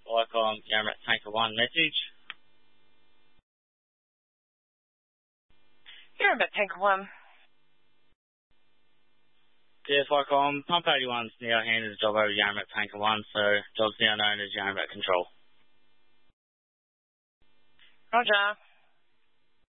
Icon, Yarramat Tanker 1 message. Yarramat Tanker 1. DF Icon, Pump 81's now handed the job over to Yarramat Tanker 1, so job's now known as Yarramat Control. Roger.